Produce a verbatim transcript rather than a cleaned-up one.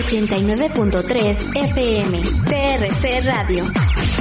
ochenta y nueve punto tres F M, P R C Radio.